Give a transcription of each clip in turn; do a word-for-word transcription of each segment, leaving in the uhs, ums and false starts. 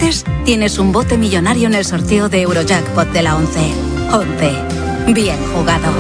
aciertes, tienes un bote millonario en el sorteo de Eurojackpot de la once. once. Bien jugado.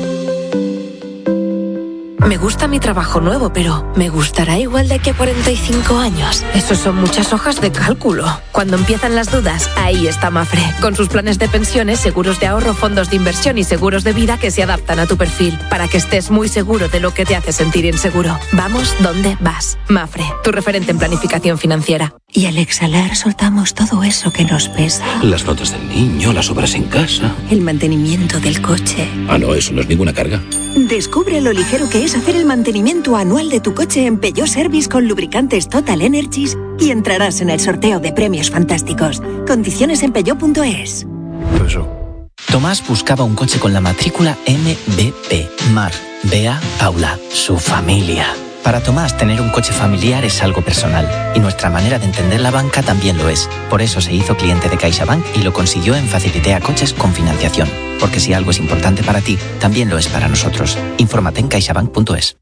Me gusta mi trabajo nuevo, pero ¿me gustará igual de aquí a cuarenta y cinco años? Eso son muchas hojas de cálculo. Cuando empiezan las dudas, ahí está Mafre, con sus planes de pensiones, seguros de ahorro, fondos de inversión y seguros de vida que se adaptan a tu perfil, para que estés muy seguro de lo que te hace sentir inseguro. Vamos donde vas. Mafre, tu referente en planificación financiera. Y al exhalar soltamos todo eso que nos pesa. Las notas del niño, las obras en casa. El mantenimiento del coche. Ah, no, eso no es ninguna carga. Descubre lo ligero que es hacer el mantenimiento anual de tu coche en Peugeot Service con lubricantes Total Energies y entrarás en el sorteo de premios fantásticos. Condiciones en peugeot punto es. Eso. Tomás buscaba un coche con la matrícula M B P. Mar, Bea, Paula, su familia. Para Tomás, tener un coche familiar es algo personal, y nuestra manera de entender la banca también lo es. Por eso se hizo cliente de CaixaBank y lo consiguió en Facilitea Coches con financiación. Porque si algo es importante para ti, también lo es para nosotros. Infórmate en caixabank punto es.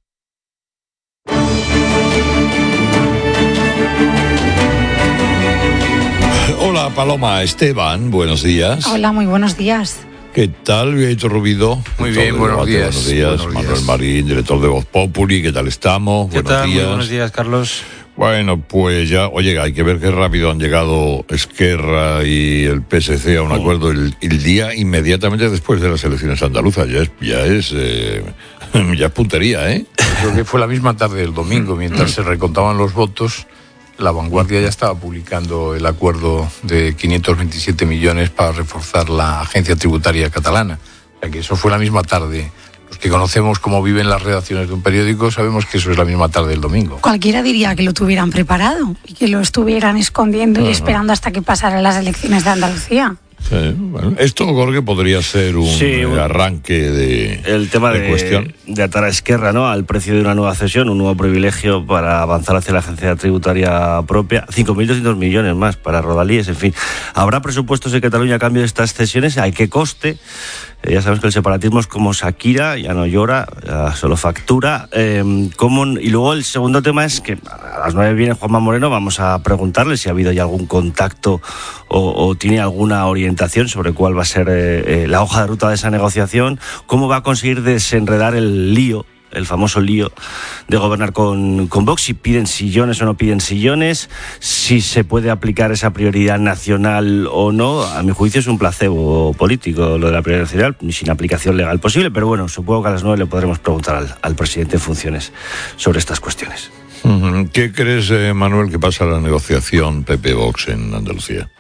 Hola Paloma, Esteban, buenos días. Hola, muy buenos días. ¿Qué tal, Vieito Rubido? Muy bien, buenos días. Buenos días, buenos Manuel días. Marín, director de Voz Populi, ¿qué tal estamos? ¿Qué buenos tal? días. Muy buenos días, Carlos. Bueno, pues ya, oye, hay que ver qué rápido han llegado Esquerra y el P S C a un acuerdo el, el día inmediatamente después de las elecciones andaluzas. Ya es, ya es, eh, ya es puntería, ¿eh? Creo que fue la misma tarde del domingo, mientras se recontaban los votos. La Vanguardia ya estaba publicando el acuerdo de quinientos veintisiete millones para reforzar la agencia tributaria catalana. O sea que eso fue la misma tarde. Los que conocemos cómo viven las redacciones de un periódico sabemos que eso es la misma tarde del domingo. Cualquiera diría que lo tuvieran preparado y que lo estuvieran escondiendo y esperando hasta que pasaran las elecciones de Andalucía. Sí, bueno, esto, Jorge, podría ser un Sí, un- arranque de, El tema de de, cuestión. de atar a Esquerra, ¿no?, al precio de una nueva cesión, un nuevo privilegio para avanzar hacia la agencia tributaria propia, cinco mil doscientos millones más para Rodalíes, en fin. Habrá presupuestos en Cataluña a cambio de estas cesiones, ¿a qué coste? Eh, ya sabemos que el separatismo es como Shakira, ya no llora, ya solo factura. Eh, ¿cómo? Y luego el segundo tema es que a las nueve viene Juanma Moreno, vamos a preguntarle si ha habido ya algún contacto o, o tiene alguna orientación sobre cuál va a ser eh, eh, la hoja de ruta de esa negociación, cómo va a conseguir desenredar el lío, el famoso lío de gobernar con, con Vox, si piden sillones o no piden sillones, si se puede aplicar esa prioridad nacional o no. A mi juicio es un placebo político lo de la prioridad nacional, ni sin aplicación legal posible, pero bueno, supongo que a las nueve le podremos preguntar al, al presidente en funciones sobre estas cuestiones. Ujú. ¿Qué crees, eh, Manuel, que pasa a la negociación P P-Vox en Andalucía?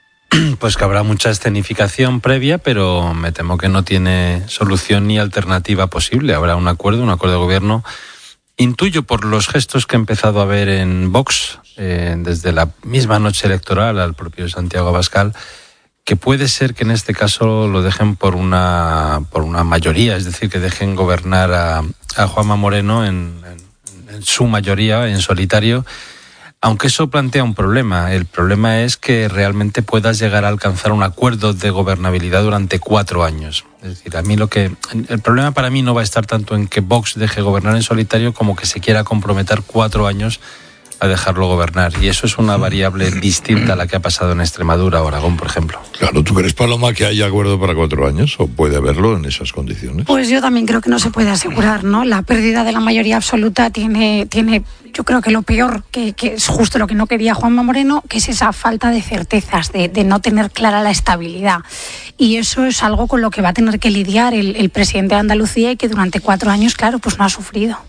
Pues que habrá mucha escenificación previa, pero me temo que no tiene solución ni alternativa posible. Habrá un acuerdo, un acuerdo de gobierno. Intuyo por los gestos que he empezado a ver en Vox, eh, desde la misma noche electoral al propio Santiago Abascal, que puede ser que en este caso lo dejen por una por una mayoría, es decir, que dejen gobernar a, a Juanma Moreno en, en, en su mayoría, en solitario. Aunque eso plantea un problema. El problema es que realmente puedas llegar a alcanzar un acuerdo de gobernabilidad durante cuatro años. Es decir, a mí lo que el problema para mí no va a estar tanto en que Vox deje gobernar en solitario como que se quiera comprometer cuatro años a dejarlo gobernar. Y eso es una variable distinta a la que ha pasado en Extremadura o Aragón, por ejemplo. Claro, ¿tú crees, Paloma, que haya acuerdo para cuatro años o puede haberlo en esas condiciones? Pues yo también creo que no se puede asegurar, ¿no? La pérdida de la mayoría absoluta tiene, tiene yo creo que lo peor, que, que es justo lo que no quería Juanma Moreno, que es esa falta de certezas, de, de no tener clara la estabilidad. Y eso es algo con lo que va a tener que lidiar el, el presidente de Andalucía y que durante cuatro años, claro, pues no ha sufrido.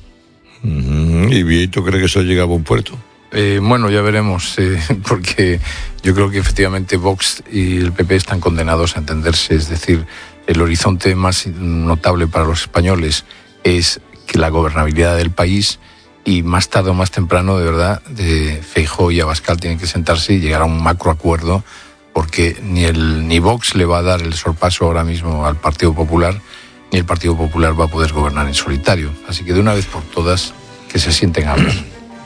Uh-huh. ¿Y Vieito cree que eso llega a buen puerto? Eh, bueno, ya veremos, eh, porque yo creo que efectivamente Vox y el P P están condenados a entenderse. Es decir, el horizonte más notable para los españoles es que la gobernabilidad del país, y más tarde o más temprano, de verdad, de Feijóo y Abascal tienen que sentarse y llegar a un macroacuerdo, porque ni el ni Vox le va a dar el sorpaso ahora mismo al Partido Popular, ni el Partido Popular va a poder gobernar en solitario. Así que de una vez por todas, que se sienten a hablar.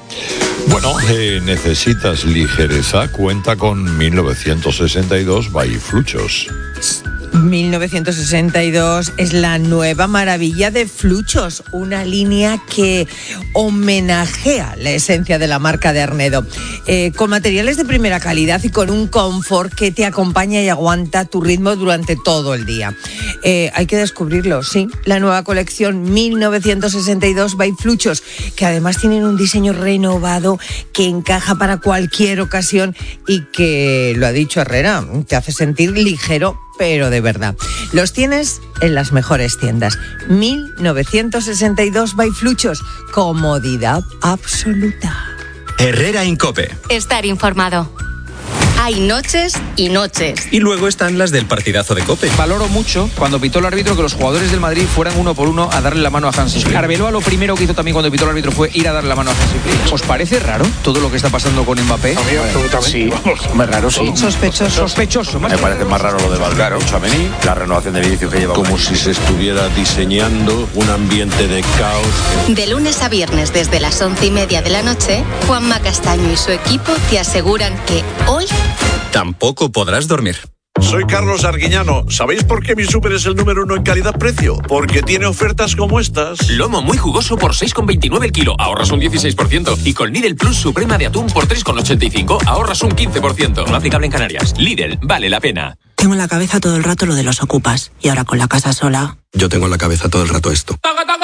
Bueno, eh, necesitas ligereza, cuenta con mil novecientos sesenta y dos by Fluchos. mil novecientos sesenta y dos es la nueva maravilla de Fluchos, una línea que homenajea la esencia de la marca de Arnedo, eh, con materiales de primera calidad y con un confort que te acompaña y aguanta tu ritmo durante todo el día. Eh, hay que descubrirlo, sí, la nueva colección mil novecientos sesenta y dos by Fluchos, que además tienen un diseño renovado que encaja para cualquier ocasión y que, lo ha dicho Herrera, te hace sentir ligero, pero de verdad. Los tienes en las mejores tiendas. mil novecientos sesenta y dos by Fluchos. Comodidad absoluta. Herrera Incope. Estar informado. Hay noches y noches. Y luego están las del partidazo de Cope. Valoro mucho cuando pitó el árbitro que los jugadores del Madrid fueran uno por uno a darle la mano a Hansi Flick. Arbeloa lo primero que hizo también cuando pitó el árbitro fue ir a darle la mano a Hansi Flick. ¿Os parece raro todo lo que está pasando con Mbappé? A mí absolutamente. Sí, más raro, sí. Sospechoso. Sospechoso. Me parece más raro lo de Valverde, Tchouaméni, la renovación de Vinicius que lleva. Como si se estuviera diseñando un ambiente de caos. De lunes a viernes desde las once y media de la noche, Juanma Castaño y su equipo te aseguran que hoy tampoco podrás dormir. Soy Carlos Arguiñano. ¿Sabéis por qué mi súper es el número uno en calidad-precio? Porque tiene ofertas como estas. Lomo muy jugoso por seis con veintinueve el kilo, ahorras un dieciséis por ciento. Y con Lidl Plus Suprema de atún por tres con ochenta y cinco, ahorras un quince por ciento. No aplicable en Canarias. Lidl, vale la pena. Tengo en la cabeza todo el rato lo de los ocupas. Y ahora con la casa sola... Yo tengo en la cabeza todo el rato esto.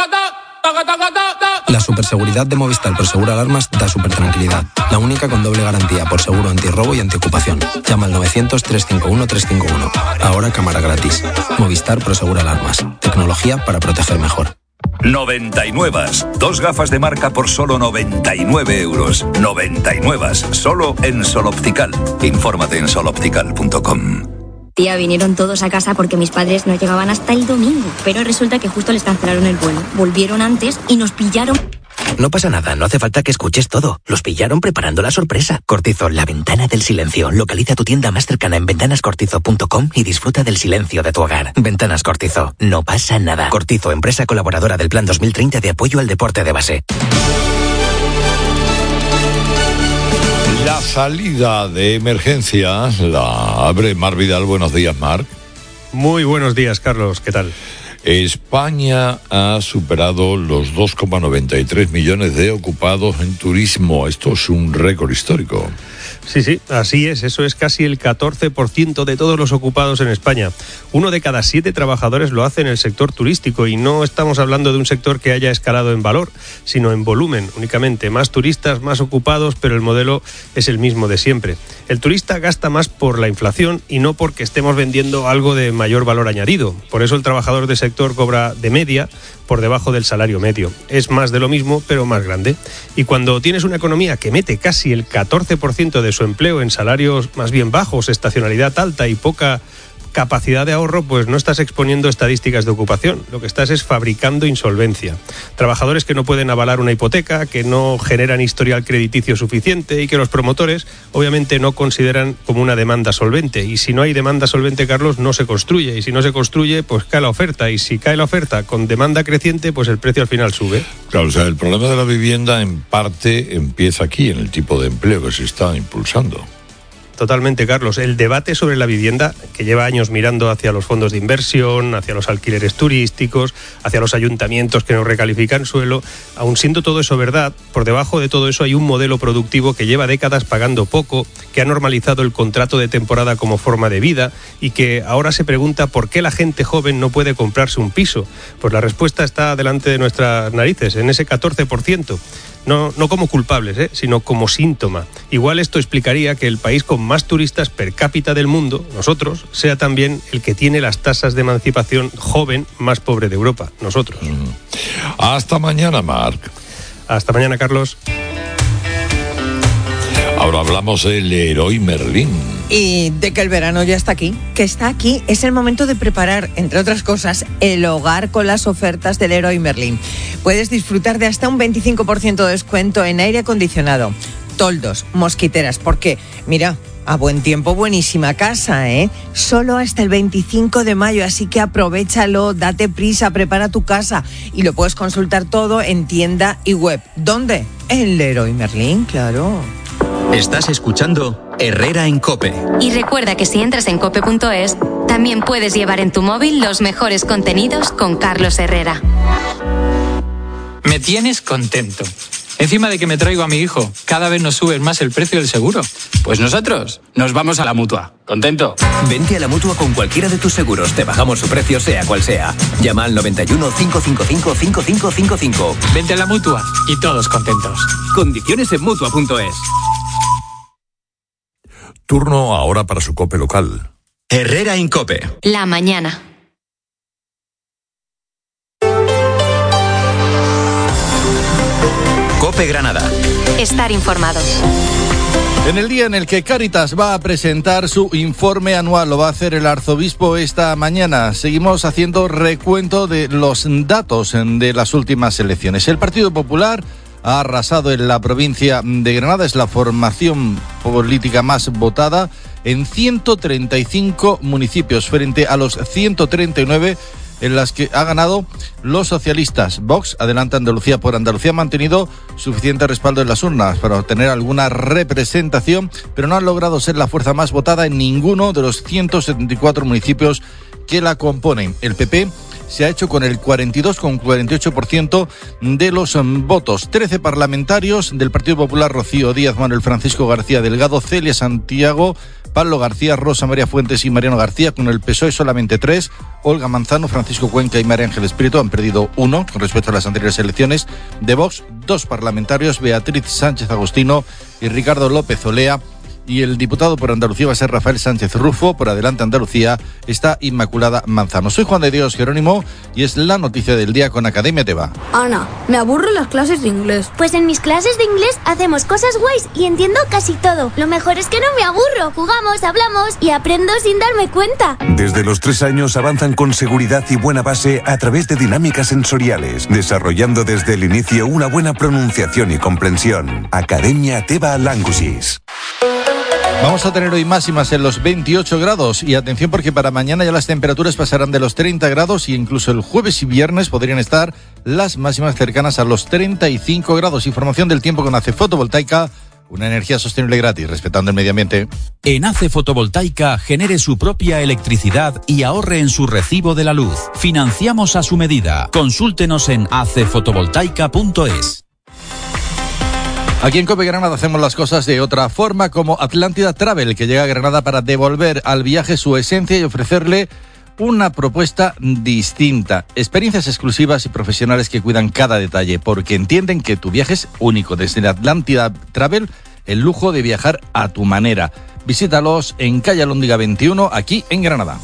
La superseguridad de Movistar Prosegura Alarmas da super tranquilidad. La única con doble garantía por seguro antirrobo y antiocupación. Llama al novecientos, trescientos cincuenta y uno, trescientos cincuenta y uno. Ahora cámara gratis. Movistar Prosegura Alarmas. Tecnología para proteger mejor. noventa y nueve. Dos gafas de marca por solo noventa y nueve euros. noventa y nueve. Solo en Sol Optical. Infórmate en sol optical punto com. Tía, vinieron todos a casa porque mis padres no llegaban hasta el domingo, pero resulta que justo les cancelaron el vuelo. Volvieron antes y nos pillaron. No pasa nada, no hace falta que escuches todo. Los pillaron preparando la sorpresa. Cortizo, la ventana del silencio. Localiza tu tienda más cercana en ventanas cortizo punto com y disfruta del silencio de tu hogar. Ventanas Cortizo, no pasa nada. Cortizo, empresa colaboradora del Plan dos mil treinta de apoyo al deporte de base. La salida de emergencia la abre Marc Vidal. Buenos días, Marc. Muy buenos días, Carlos. ¿Qué tal? España ha superado los dos coma noventa y tres millones de ocupados en turismo. Esto es un récord histórico. Sí, sí, así es. Eso es casi el catorce por ciento de todos los ocupados en España. Uno de cada siete trabajadores lo hace en el sector turístico y no estamos hablando de un sector que haya escalado en valor, sino en volumen únicamente. Más turistas, más ocupados, pero el modelo es el mismo de siempre. El turista gasta más por la inflación y no porque estemos vendiendo algo de mayor valor añadido. Por eso el trabajador del sector cobra de media por debajo del salario medio. Es más de lo mismo, pero más grande. Y cuando tienes una economía que mete casi el catorce por ciento de su empleo en salarios más bien bajos, estacionalidad alta y poca capacidad de ahorro, pues no estás exponiendo estadísticas de ocupación. Lo que estás es fabricando insolvencia. Trabajadores que no pueden avalar una hipoteca, que no generan historial crediticio suficiente y que los promotores obviamente no consideran como una demanda solvente. Y si no hay demanda solvente, Carlos, no se construye. Y si no se construye, pues cae la oferta. Y si cae la oferta con demanda creciente, pues el precio al final sube. Claro, o sea, el problema de la vivienda en parte empieza aquí, en el tipo de empleo que se está impulsando. Totalmente, Carlos. El debate sobre la vivienda, que lleva años mirando hacia los fondos de inversión, hacia los alquileres turísticos, hacia los ayuntamientos que no recalifican suelo, aun siendo todo eso verdad, por debajo de todo eso hay un modelo productivo que lleva décadas pagando poco, que ha normalizado el contrato de temporada como forma de vida y que ahora se pregunta por qué la gente joven no puede comprarse un piso. Pues la respuesta está delante de nuestras narices, en ese catorce por ciento. No, no como culpables, ¿eh? sino como síntoma. Igual esto explicaría que el país con más turistas per cápita del mundo, nosotros, sea también el que tiene las tasas de emancipación joven más pobre de Europa, nosotros. Mm. Hasta mañana, Marc. Hasta mañana, Carlos. Ahora hablamos del Leroy Merlin. Y de que el verano ya está aquí, que está aquí, es el momento de preparar, entre otras cosas, el hogar con las ofertas del Leroy Merlin. Puedes disfrutar de hasta un veinticinco por ciento de descuento en aire acondicionado, toldos, mosquiteras, porque, mira, a buen tiempo, buenísima casa, ¿eh? Solo hasta el veinticinco de mayo, así que aprovéchalo, date prisa, prepara tu casa y lo puedes consultar todo en tienda y web. ¿Dónde? En Leroy Merlin, claro. Estás escuchando Herrera en COPE. Y recuerda que si entras en cope punto es, También puedes llevar en tu móvil los mejores contenidos con Carlos Herrera. Me tienes contento. Encima de que me traigo a mi hijo, cada vez nos subes más el precio del seguro. Pues nosotros nos vamos a la Mutua. ¿Contento? Vente a la Mutua con cualquiera de tus seguros. Te bajamos su precio sea cual sea. Llama al noventa y uno, cinco cinco cinco, cinco cinco cinco cinco. Vente a la Mutua y todos contentos. Condiciones en Mutua punto es. Turno ahora para su COPE local. Herrera Incope. La mañana. COPE Granada. Estar informado. En el día en el que Cáritas va a presentar su informe anual, lo va a hacer el arzobispo esta mañana. Seguimos haciendo recuento de los datos de las últimas elecciones. El Partido Popular ha arrasado en la provincia de Granada, es la formación política más votada en ciento treinta y cinco municipios frente a los ciento treinta y nueve en las que ha ganado los socialistas. Vox, Adelante Andalucía por Andalucía, ha mantenido suficiente respaldo en las urnas para obtener alguna representación, pero no han logrado ser la fuerza más votada en ninguno de los ciento setenta y cuatro municipios que la componen. El P P se ha hecho con el cuarenta y dos coma cuarenta y ocho por ciento de los votos. trece parlamentarios del Partido Popular: Rocío Díaz, Manuel Francisco García Delgado, Celia Santiago, Pablo García, Rosa María Fuentes y Mariano García. Con el P S O E solamente tres. Olga Manzano, Francisco Cuenca y María Ángeles Prieto han perdido uno con respecto a las anteriores elecciones. De Vox, dos parlamentarios, Beatriz Sánchez Agustino y Ricardo López Olea. Y el diputado por Andalucía va a ser Rafael Sánchez Rufo. Por Adelante Andalucía está Inmaculada Manzano. Soy Juan de Dios Jerónimo y es la noticia del día con Academia Teba. Ana, me aburro las clases de inglés. Pues en mis clases de inglés hacemos cosas guays y entiendo casi todo. Lo mejor es que no me aburro. Jugamos, hablamos y aprendo sin darme cuenta. Desde los tres años avanzan con seguridad y buena base a través de dinámicas sensoriales, desarrollando desde el inicio una buena pronunciación y comprensión. Academia Teba Languages. Vamos a tener hoy máximas en los veintiocho grados y atención porque para mañana ya las temperaturas pasarán de los treinta grados y incluso el jueves y viernes podrían estar las máximas cercanas a los treinta y cinco grados. Información del tiempo con A C E Fotovoltaica, una energía sostenible gratis, respetando el medio ambiente. En A C E Fotovoltaica genere su propia electricidad y ahorre en su recibo de la luz. Financiamos a su medida. Consúltenos en a c e fotovoltaica punto es. Aquí en COPE Granada hacemos las cosas de otra forma, como Atlántida Travel, que llega a Granada para devolver al viaje su esencia y ofrecerle una propuesta distinta. Experiencias exclusivas y profesionales que cuidan cada detalle, porque entienden que tu viaje es único. Desde Atlántida Travel, el lujo de viajar a tu manera. Visítalos en calle Alhóndiga veintiuno, aquí en Granada.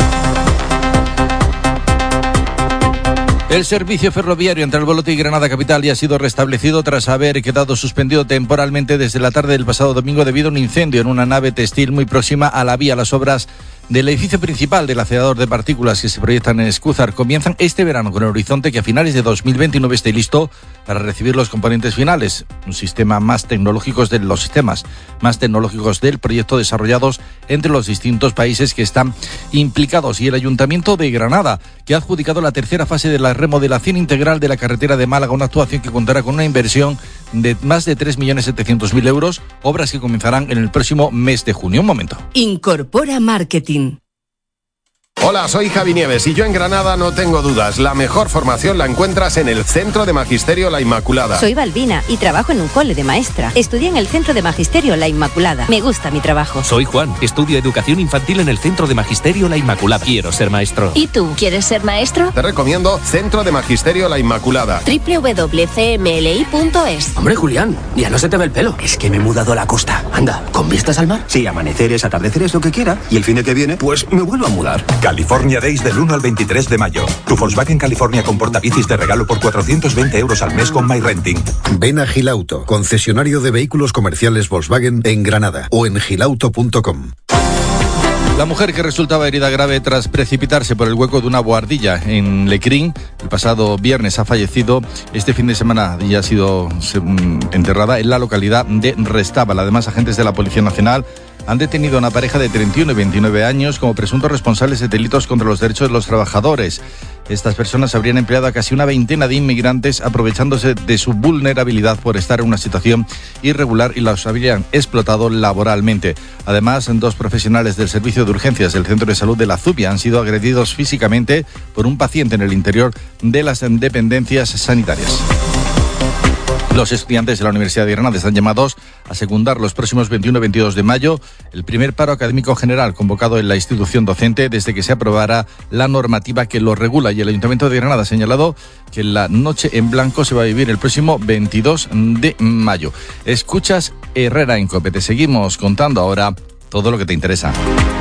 El servicio ferroviario entre Albolote y Granada Capital ya ha sido restablecido tras haber quedado suspendido temporalmente desde la tarde del pasado domingo debido a un incendio en una nave textil muy próxima a la vía. Las obras del edificio principal del acelerador de partículas que se proyectan en Escúzar comienzan este verano con el horizonte que a finales de dos mil veintinueve esté listo para recibir los componentes finales, un sistema más tecnológicos de los sistemas más tecnológicos del proyecto desarrollados entre los distintos países que están implicados. Y el Ayuntamiento de Granada, que ha adjudicado la tercera fase de la remodelación integral de la carretera de Málaga, una actuación que contará con una inversión de más de tres millones setecientos mil euros, obras que comenzarán en el próximo mes de junio. Un momento. Incorpora Marketing. Hola, soy Javi Nieves y yo en Granada no tengo dudas. La mejor formación la encuentras en el Centro de Magisterio La Inmaculada. Soy Balbina y trabajo en un cole de maestra. Estudié en el Centro de Magisterio La Inmaculada. Me gusta mi trabajo. Soy Juan, estudio Educación Infantil en el Centro de Magisterio La Inmaculada. Quiero ser maestro. ¿Y tú, quieres ser maestro? Te recomiendo Centro de Magisterio La Inmaculada. doble u doble u doble u punto c m l i punto es. Hombre, Julián, ya no se te ve el pelo. Es que me he mudado a la costa. Anda, ¿con vistas al mar? Sí, amaneceres, atardeceres, lo que quiera. Y el fin de que viene, pues me vuelvo a mudar. California Days del uno al veintitrés de mayo. Tu Volkswagen California con portabicis de regalo por cuatrocientos veinte euros al mes con MyRenting. Ven a Gilauto, concesionario de vehículos comerciales Volkswagen en Granada o en gilauto punto com. La mujer que resultaba herida grave tras precipitarse por el hueco de una bohardilla en Lecrín el pasado viernes ha fallecido. Este fin de semana ya ha sido enterrada en la localidad de Restábal. Además, agentes de la Policía Nacional han detenido a una pareja de treinta y uno y veintinueve años como presuntos responsables de delitos contra los derechos de los trabajadores. Estas personas habrían empleado a casi una veintena de inmigrantes aprovechándose de su vulnerabilidad por estar en una situación irregular y los habrían explotado laboralmente. Además, dos profesionales del servicio de urgencias del Centro de Salud de la Zubia han sido agredidos físicamente por un paciente en el interior de las dependencias sanitarias. Los estudiantes de la Universidad de Granada están llamados a secundar los próximos veintiuno y veintidós de mayo el primer paro académico general convocado en la institución docente desde que se aprobara la normativa que lo regula, y el Ayuntamiento de Granada ha señalado que la noche en blanco se va a vivir el próximo veintidós de mayo. Escuchas Herrera en COPE. Te seguimos contando ahora todo lo que te interesa.